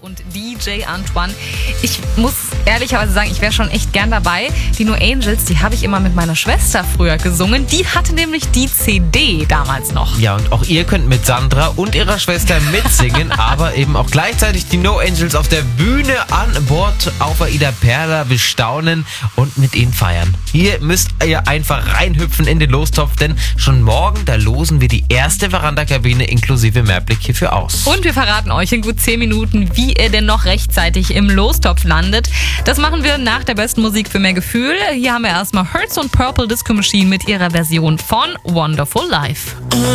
und DJ Antoine. Ich muss ehrlicherweise sagen, ich wäre schon echt gern dabei. Die No Angels, die habe ich immer mit meiner Schwester früher gesungen. Die hatte nämlich die CD damals noch. Ja, und auch ihr könnt mit Sandra und ihrer Schwester mitsingen, aber eben auch gleichzeitig die No Angels auf der Bühne an Bord auf AIDA Perla bestaunen und mit ihnen feiern. Hier müsst ihr einfach reinhüpfen in den Lostopf, denn schon morgen, da losen wir die erste Verandakabine inklusive Mehrblick hierfür aus. Und wir verraten euch in gut 10 Minuten, wie ihr denn noch rechtzeitig im Lostopf landet. Das machen wir nach der besten Musik für mehr Gefühl. Hier haben wir erstmal Hertz und Purple Disco Machine mit ihrer Version von Wonderful Life.